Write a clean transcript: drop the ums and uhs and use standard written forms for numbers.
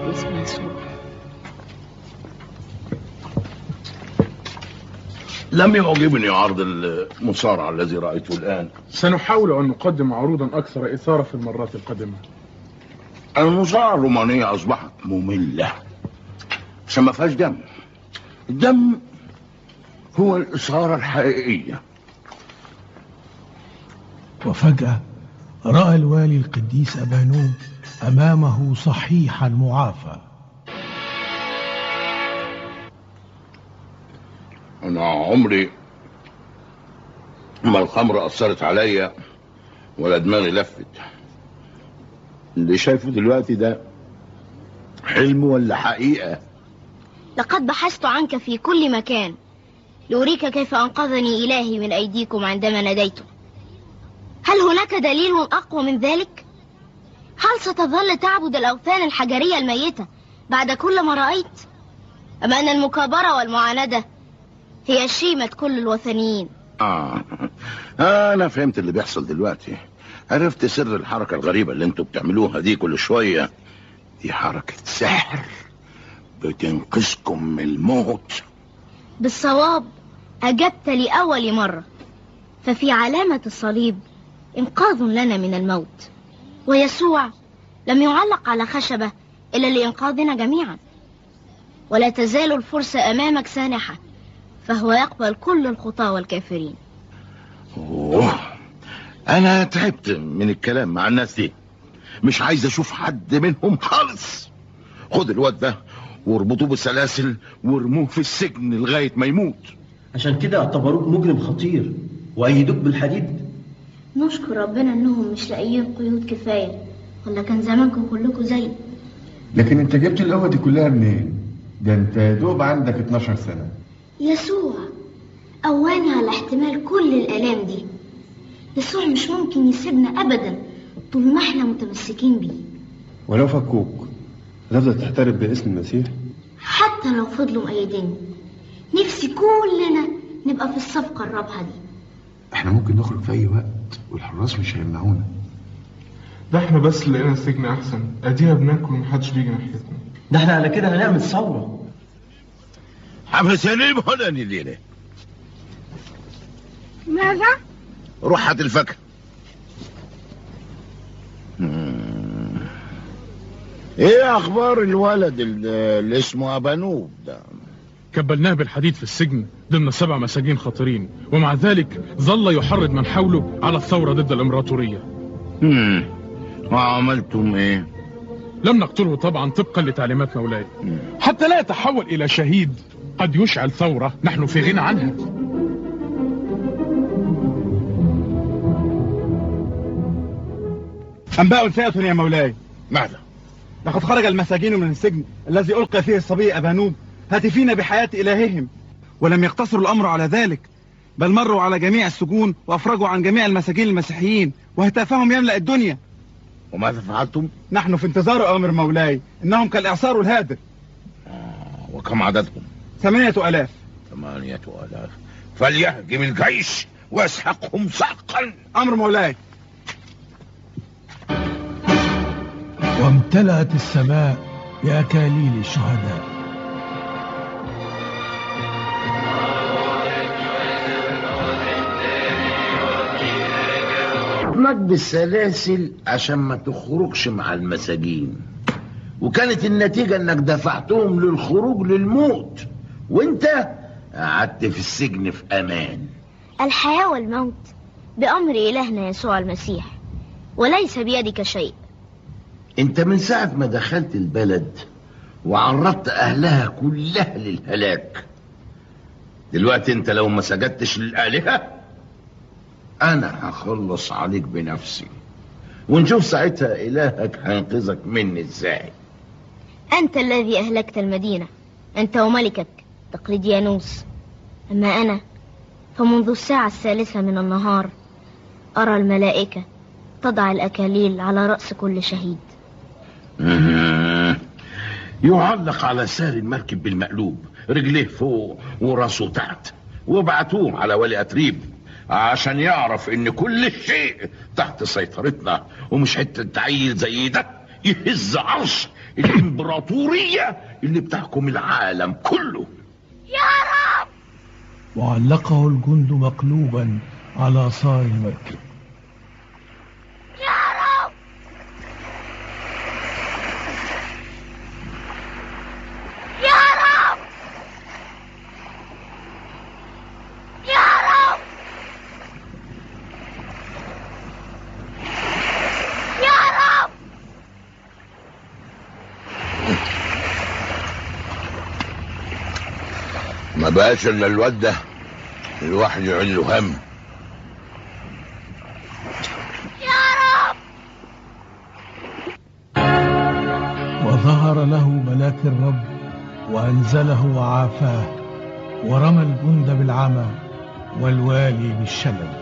باسم يسوع. لم يعجبني عرض المصارعة الذي رأيته الآن. سنحاول أن نقدم عروضا أكثر إثارة في المرات القادمة. المصارعة الرومانية أصبحت مملة عشان ما فيهاش دم. الدم هو الإثارة الحقيقية. وفجأة رأى الوالي القديس أبانوب أمامه صحيحا معافى. أنا عمري ما الخمرة أثرت عليا ولا دماغي لفت. اللي شايفه دلوقتي ده حلم ولا حقيقة؟ لقد بحثت عنك في كل مكان لأريك كيف أنقذني إلهي من أيديكم عندما ناديته. هل هناك دليل أقوى من ذلك؟ هل ستظل تعبد الأوثان الحجرية الميتة بعد كل ما رأيت؟ أم أن المكابرة والمعاندة هي شيمة كل الوثنيين؟ أنا فهمت اللي بيحصل دلوقتي. عرفت سر الحركة الغريبة اللي انتوا بتعملوها دي كل شوية. دي حركة سحر بتنقذكم من الموت. بالصواب أجبت لأول مرة، ففي علامة الصليب إنقاذ لنا من الموت، ويسوع لم يعلق على خشبة إلا لإنقاذنا جميعا. ولا تزال الفرصة أمامك سانحة، فهو يقبل كل الخطاة والكافرين. أنا تعبت من الكلام مع الناس دي، مش عايز أشوف حد منهم خالص. خد الواد ده واربطوه بالسلاسل وارموه في السجن لغاية ما يموت. عشان كده اعتبروك مجرم خطير وأيدوك بالحديد. نشكر ربنا انهم مش لاقيين قيود كفاية، ولا كان زمانكم كلكم زي. لكن انت جبت القوة دي كلها منين؟ ده انت يا دوب عندك 12 سنة. يسوع قواني على احتمال كل الآلام دي. يسوع مش ممكن يسيبنا أبدا طول ما احنا متمسكين بيه. ولو فكوك هتفضل تحترف باسم المسيح؟ حتى لو فضلوا مأيديني، نفسي كلنا نبقى في الصفقة الرابحة دي. احنا ممكن نخرج في أي وقت والحراس مش هيمنعونا. ده احنا بس لقينا السجن أحسن، أدينا بناكل ومحدش بيجي ناحيتنا. ده احنا على كده هنعمل ثورة. حبسني بهلاني الليلة. ماذا؟ روح هات الفاكهة. ايه اخبار الولد اللي اسمه ابانوب ده؟ كبلناه بالحديد في السجن ضمن 7 مساجين خطيرين، ومع ذلك ظل يحرض من حوله على الثورة ضد الامبراطورية. وعملتم ايه؟ لم نقتله طبعا طبقا لتعليمات مولاي، حتى لا يتحول الى شهيد قد يشعل ثورة نحن في غنى عنها. أنباء سيئة يا مولاي. ماذا؟ لقد خرج المساجين من السجن الذي ألقى فيه الصبي أبانوب هاتفين بحياة إلههم، ولم يقتصروا الأمر على ذلك، بل مروا على جميع السجون وأفرجوا عن جميع المساجين المسيحيين وهتافهم يملأ الدنيا. وماذا فعلتم؟ نحن في انتظار أمر مولاي، إنهم كالإعصار الهادر. وكم عددهم؟ 8000. 8000. فليهجم الجيش ويسحقهم سحقا. أمر مولاي. وامتلأت السماء بأكاليل الشهداء. رماك بالسلاسل عشان ما تخرجش مع المساجين، وكانت النتيجة انك دفعتهم للخروج للموت، وانت قعدت في السجن في امان. الحياة والموت بأمر إلهنا يسوع المسيح، وليس بيدك شيء. انت من ساعة ما دخلت البلد وعرضت اهلها كلها للهلاك، دلوقتي انت لو ما سجدتش للآلهة انا هخلص عليك بنفسي، ونشوف ساعتها الهك هينقذك مني ازاي. أنت الذي أهلكت المدينة، أنت وملكك دقلديانوس. أما أنا فمنذ الساعة 3 من النهار أرى الملائكة تضع الأكاليل على رأس كل شهيد. يعلق على سار المركب بالمقلوب، رجليه فوق وراسه تحت، وابعتوه على ولي أتريب عشان يعرف ان كل شيء تحت سيطرتنا، ومش حتة عيل زي ده يهز عرش الامبراطورية اللي بتحكم العالم كله. يا رب. وعلقه الجند مقلوبا على صار المركب. يا رب. يا رب. يا رب. يا رب. ما بقاش الا الواد ده الواحد يعين له هم. يا رب. وظهر له ملاك الرب وأنزله وعافاه ورمى الجند بالعمى والوالي بالشلل.